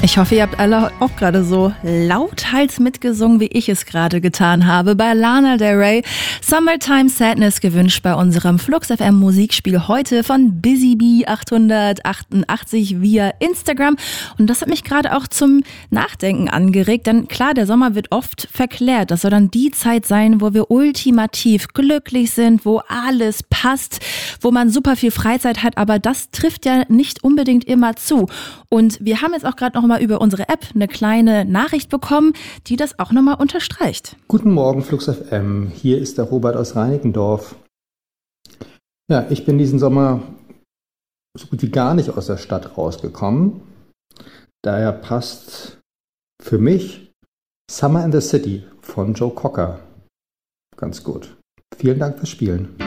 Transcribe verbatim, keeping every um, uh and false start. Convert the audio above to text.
Ich hoffe, ihr habt alle auch gerade so lauthals mitgesungen, wie ich es gerade getan habe. Bei Lana Del Rey, Summertime Sadness, gewünscht bei unserem Flux F M Musikspiel heute von Busy Bee achthundertachtundachtzig via Instagram. Und das hat mich gerade auch zum Nachdenken angeregt, denn klar, der Sommer wird oft verklärt. Das soll dann die Zeit sein, wo wir ultimativ glücklich sind, wo alles passt, wo man super viel Freizeit hat, aber das trifft ja nicht unbedingt immer zu. Und wir haben jetzt auch gerade noch mal über unsere App eine kleine Nachricht bekommen, die das auch nochmal unterstreicht. Guten Morgen, Flux F M. Hier ist der Robert aus Reinickendorf. Ja, ich bin diesen Sommer so gut wie gar nicht aus der Stadt rausgekommen. Daher passt für mich Summer in the City von Joe Cocker ganz gut. Vielen Dank fürs Spielen.